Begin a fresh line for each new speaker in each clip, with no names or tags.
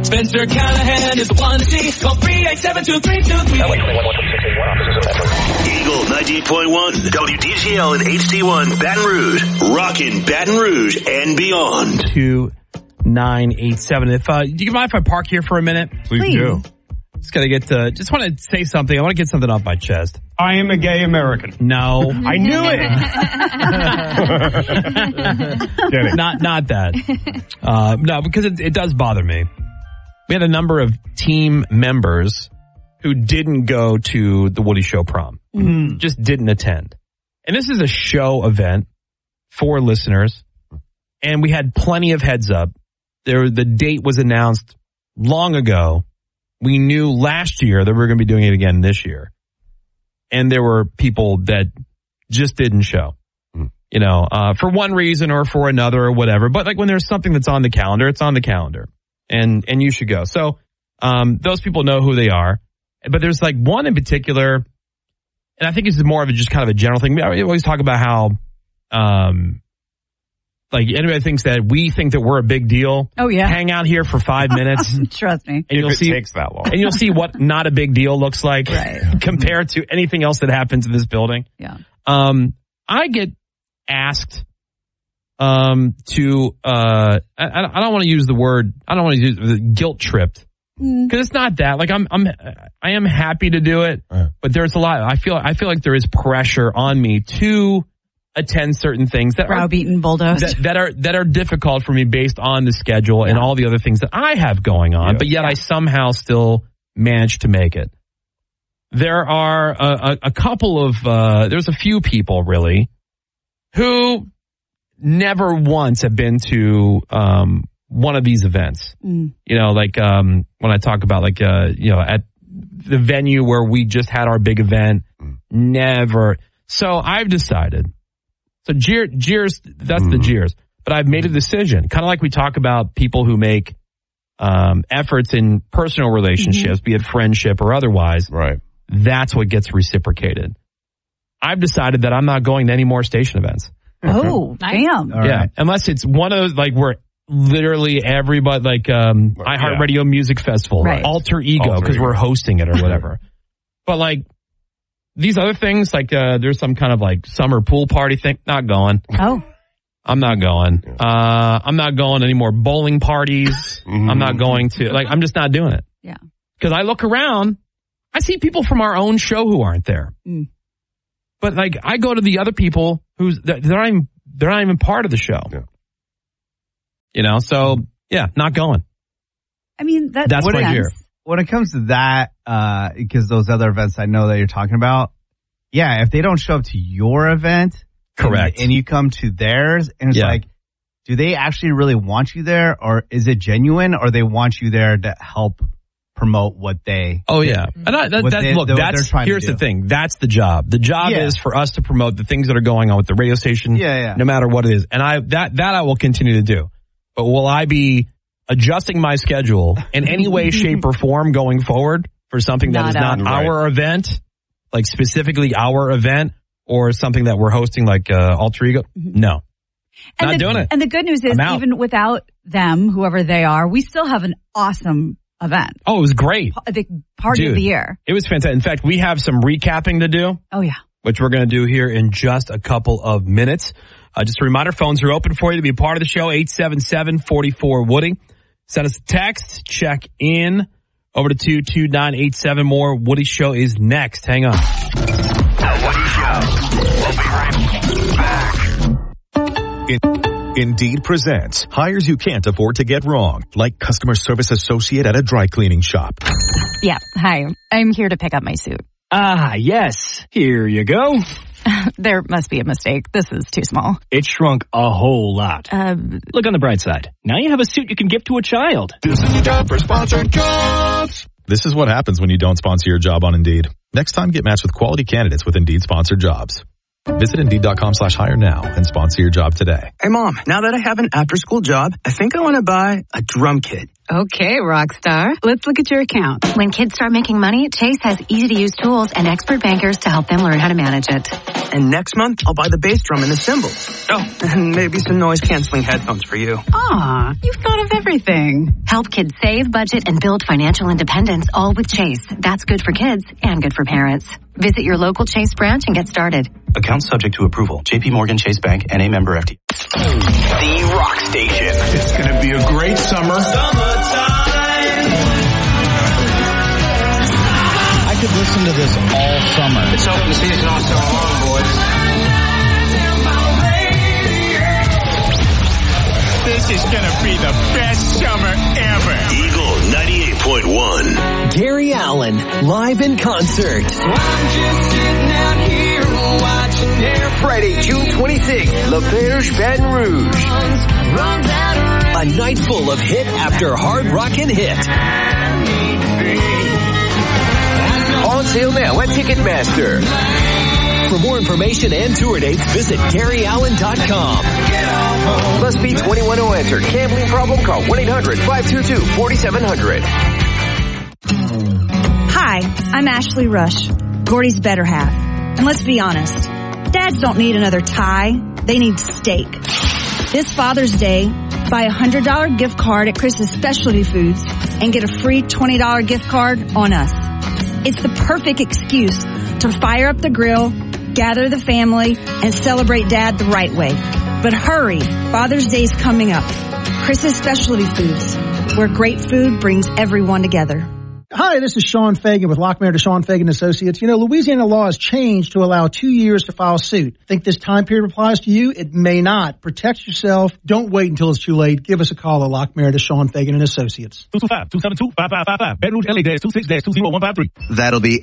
Spencer Callahan is the one to see. Call 387-2323.
Eagle 98.1, WDGL and HD1, Baton Rouge. Rockin' Baton Rouge and beyond.
2987. Do you mind if I park here for a minute?
Please do.
Just want to say something. I want to get something off my chest.
I am a gay American.
No.
I knew it.
Not that. No, because it does bother me. We had a number of team members who didn't go to the Woody Show prom. Mm-hmm. Just didn't attend. And this is a show event for listeners. And we had plenty of heads up. The date was announced long ago. We knew last year that we were going to be doing it again this year. And there were people that just didn't show, for one reason or for another or whatever. But like when there's something that's on the calendar, it's on the calendar and you should go. So, those people know who they are, but there's like one in particular, and I think this is more of just kind of a general thing. We always talk about how, like anybody thinks that we think that we're a big deal.
Oh yeah.
Hang out here for 5 minutes.
Trust me.
And
it takes that long.
And you'll see what not a big deal looks like compared to anything else that happens in this building.
Yeah.
I get asked I don't want to use the word, I don't want to use the guilt tripped. Because it's not that. Like I am happy to do it, but there's a lot. I feel like there is pressure on me to attend certain things that
browbeaten bulldozed
that are difficult for me based on the schedule and all the other things that I have going on, but yet I somehow still manage to make it. There are a couple of there's a few people really who never once have been to one of these events. Like when I talk about like at the venue where we just had our big event, never. So I've decided. So jeers, that's the jeers. But I've made a decision, kind of like we talk about people who make efforts in personal relationships, be it friendship or otherwise.
Right.
That's what gets reciprocated. I've decided that I'm not going to any more station events.
Oh, damn.
Yeah, unless it's one of those like where literally everybody, like iHeartRadio Music Festival, Alter Ego, because we're hosting it or whatever. But like, these other things, like there's some kind of like summer pool party thing, not going.
Oh.
I'm not going. I'm not going to any more bowling parties. I'm not going to, like, I'm just not doing it.
Yeah.
Because I look around, I see people from our own show who aren't there. But like, I go to the other people they're not even part of the show. Yeah. So yeah, not going.
I mean,
that's my year.
When it comes to that, because those other events I know that you're talking about, if they don't show up to your event,
correct,
and you come to theirs, and it's like, do they actually really want you there, or is it genuine, or they want you there to help promote what they?
Oh yeah, and here's the thing. That's the job. The job is for us to promote the things that are going on with the radio station. No matter what it is, and I will continue to do. But will I be adjusting my schedule in any way, shape, or form going forward for something that is not our event, like specifically our event, or something that we're hosting like Alter Ego? No. Not doing it.
And the good news is, even without them, whoever they are, we still have an awesome event.
Oh, it was great.
The party of the year.
It was fantastic. In fact, we have some recapping to do.
Oh, yeah.
Which we're going to do here in just a couple of minutes. Just a reminder, phones are open for you to be a part of the show, 877-44-WOODY. Send us a text, check in over to 22987. More Woody Show is next. Hang on.
The Woody Show. We'll be right back.
Indeed presents hires you can't afford to get wrong, like customer service associate at a dry cleaning shop.
Yeah, hi. I'm here to pick up my suit.
Ah, yes. Here you go.
There must be a mistake. This is too small.
It shrunk a whole lot. Look on the bright side. Now you have a suit you can gift to a child.
This is your job for sponsored jobs. This is what happens when you don't sponsor your job on Indeed. Next time, get matched with quality candidates with Indeed sponsored jobs. Visit Indeed.com/hire now and sponsor your job today.
Hey, Mom, now that I have an after-school job, I think I want to buy a drum kit. Okay, Rockstar. Let's look at your account.
When kids start making money, Chase has easy-to-use tools and expert bankers to help them learn how to manage it.
And next month, I'll buy the bass drum and the cymbals. Oh, and maybe some noise-canceling headphones for you.
Aw, you've thought of everything.
Help kids save, budget, and build financial independence, all with Chase. That's good for kids and good for parents. Visit your local Chase branch and get started.
Account subject to approval. JP Morgan Chase Bank, N.A. member FD.
The Rock Station.
It's going to be a great summer.
I could listen to this all summer.
It's open season all summer long, boys.
This is going to be the best summer ever.
Eagle 98.1.
Gary Allan, live in concert.
So I'm just sitting out here watching their
Friday, June 26th, La Perche, Baton Rouge. A night full of hit after hard rockin' hit. On sale now at Ticketmaster. For more information and tour dates, visit GaryAllan.com. Must be 21 to enter. Gambling problem? Call 1-800-522-4700.
Hi, I'm Ashley Rush, Gordy's better half. And let's be honest, dads don't need another tie, they need steak. This Father's Day, buy a $100 gift card at Chris's Specialty Foods and get a free $20 gift card on us. It's the perfect excuse to fire up the grill, gather the family, and celebrate Dad the right way. But hurry, Father's Day's coming up. Chris's Specialty Foods, where great food brings everyone together.
Hi, this is Sean Fagan with Lockmayer DeShawn Fagan Associates. You know, Louisiana law has changed to allow 2 years to file suit. Think this time period applies to you? It may not. Protect yourself. Don't wait until it's too late. Give us a call at Lockmayer DeShawn Fagan and Associates.
225-272-5555. Baton Rouge, LA-26-20153.
That'll be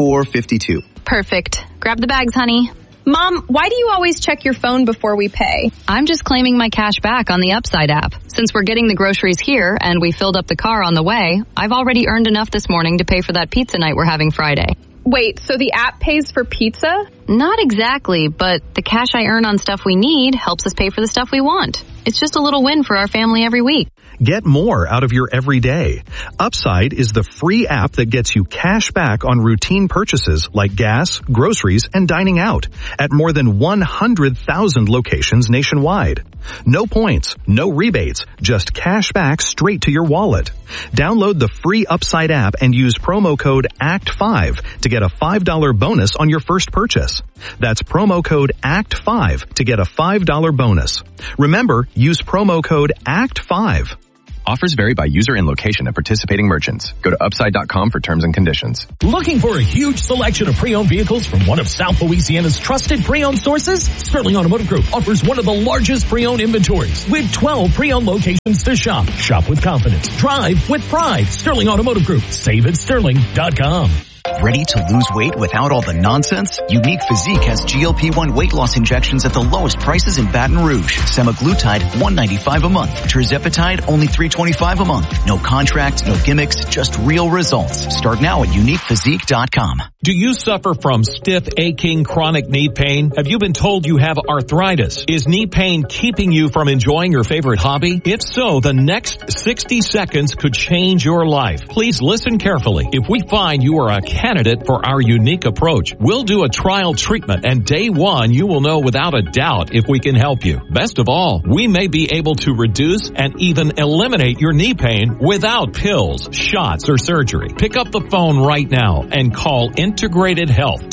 8452.
Perfect. Grab the bags, honey.
Mom, why do you always check your phone before we pay?
I'm just claiming my cash back on the Upside app. Since we're getting the groceries here and we filled up the car on the way, I've already earned enough this morning to pay for that pizza night we're having Friday.
Wait, so the app pays for pizza?
Not exactly, but the cash I earn on stuff we need helps us pay for the stuff we want. It's just a little win for our family every week.
Get more out of your everyday. Upside is the free app that gets you cash back on routine purchases like gas, groceries, and dining out at more than 100,000 locations nationwide. No points, no rebates, just cash back straight to your wallet. Download the free Upside app and use promo code ACT5 to get a $5 bonus on your first purchase. That's promo code ACT5 to get a $5 bonus. Remember, use promo code ACT5.
Offers vary by user and location of participating merchants. Go to upside.com for terms and conditions.
Looking for a huge selection of pre-owned vehicles from one of South Louisiana's trusted pre-owned sources? Sterling Automotive Group offers one of the largest pre-owned inventories with 12 pre-owned locations to shop. Shop with confidence. Drive with pride. Sterling Automotive Group. Save at sterling.com.
Ready to lose weight without all the nonsense? Unique Physique has GLP-1 weight loss injections at the lowest prices in Baton Rouge. Semaglutide, $195 a month. Tirzepatide, only $325 a month. No contracts, no gimmicks, just real results. Start now at uniquephysique.com.
Do you suffer from stiff, aching, chronic knee pain? Have you been told you have arthritis? Is knee pain keeping you from enjoying your favorite hobby? If so, the next 60 seconds could change your life. Please listen carefully. If we find you are a candidate for our unique approach, we'll do a trial treatment, and day one you will know without a doubt if we can help you. Best of all, we may be able to reduce and even eliminate your knee pain without pills, shots, or surgery. Pick up the phone right now and call Integrated Health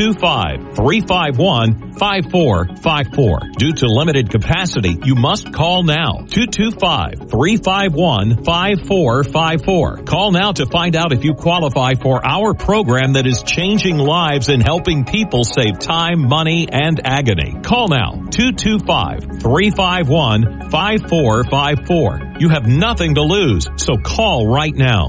225-351-5454. Due to limited capacity, you must call now. 225-351-5454. Call now to find out if you qualify for our program that is changing lives and helping people save time, money, and agony. Call now. 225-351-5454. You have nothing to lose, so call right now.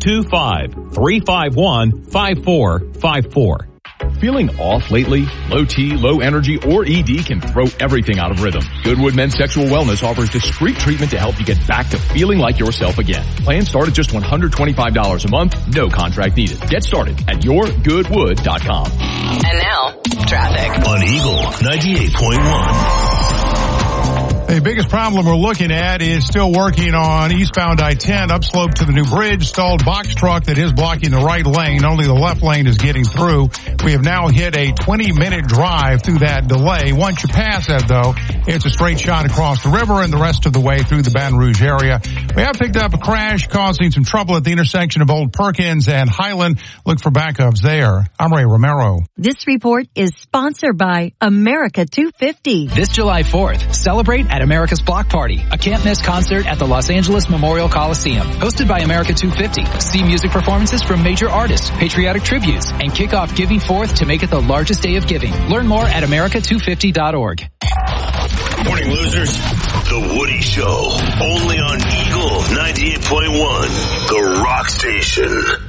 225-351-5454.
Feeling off lately? Low T, low energy, or ED can throw everything out of rhythm. Goodwood Men's Sexual Wellness offers discreet treatment to help you get back to feeling like yourself again. Plans start at just $125 a month, no contract needed. Get started at yourgoodwood.com.
And now, traffic.
On Eagle 98.1.
The biggest problem we're looking at is still working on eastbound I-10 upslope to the new bridge. Stalled box truck that is blocking the right lane. Only the left lane is getting through. We have now hit a 20-minute drive through that delay. Once you pass that, though, it's a straight shot across the river and the rest of the way through the Baton Rouge area. We have picked up a crash causing some trouble at the intersection of Old Perkins and Highland. Look for backups there. I'm Ray Romero.
This report is sponsored by America 250.
This July 4th, celebrate at America's Block Party, a can't-miss concert at the Los Angeles Memorial Coliseum. Hosted by America 250. See music performances from major artists, patriotic tributes, and kick off Giving 4th to make it the largest day of giving. Learn more at america250.org.
Morning, losers. The Woody Show, only on Eagle 98.1, the rock station.